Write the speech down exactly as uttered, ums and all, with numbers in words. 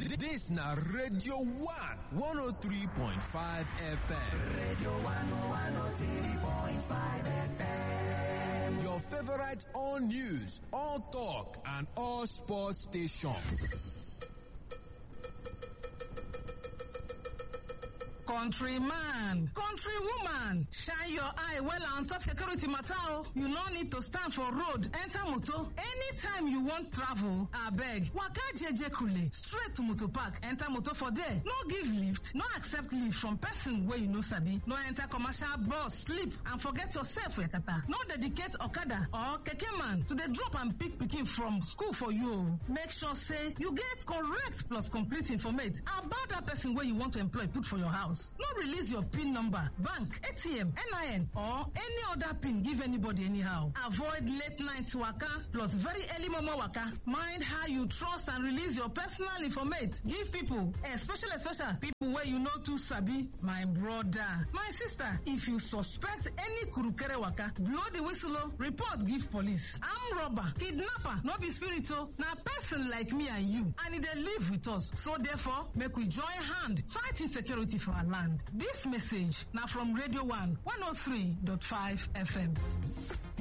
This na Radio one, one oh three point five F M. Radio one, one oh three point five F M. Your favorite all news, all talk, and all sports station. Countryman, countrywoman, shine your eye well on top security matter. You no need to stand for road, enter motor. Anytime you want travel, abeg, waka jeje kule, straight to motor park, enter motor for there. No give lift, no accept lift from person wey you no sabi. No enter commercial bus, sleep and forget yourself for yakata. No dedicate okada or keke man to dey drop and pick pikin from school for you. Make sure say you get correct plus complete information about that person wey you want to employ put for your house. No release your PIN number, bank, A T M, N I N, or any other PIN give anybody anyhow. Avoid late night waka plus very early momo waka. Mind how you trust and release your personal information. Give people, especially especially people where you know too sabi. My brother, my sister, if you suspect any kurukere waka, blow the whistle, report, give police. Armed robber, kidnapper, no be spiritual, na person like me and you, and they live with us. So therefore, make we join hand fight insecurity for our land. This message now from Radio one, one oh three point five F M.